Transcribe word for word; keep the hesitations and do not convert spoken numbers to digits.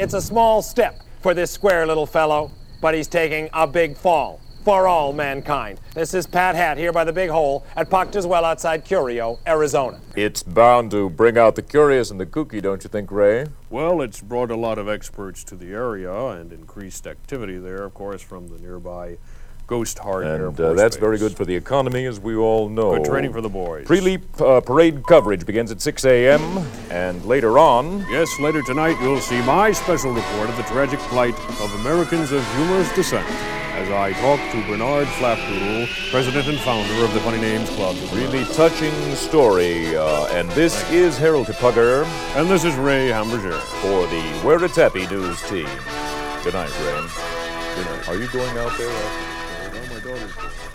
It's a small step for this square little fellow, but he's taking a big fall for all mankind. This is Pat Hatt here by the Big Hole at Pacta's Well outside Curio, Arizona. It's bound to bring out the curious and the kooky, don't you think, Ray? Well, it's brought a lot of experts to the area and increased activity there, of course, from the nearby Ghost Heart Air And Force uh, that's Base. very good for the economy, as we all know. Good training for the boys. Pre-leap uh, parade coverage begins at six a m and later on... Yes, later tonight you'll see my special report of the tragic plight of Americans of humorous descent as I talk to Bernard Flapdoodle, president and founder of the Funny Names Club. Really touching story. Uh, and this is Harold Tupugger. And this is Ray Hamburger. For the Where It's Happy News team. Good night, Ray. Good night. Are you going out there? Well, my daughter's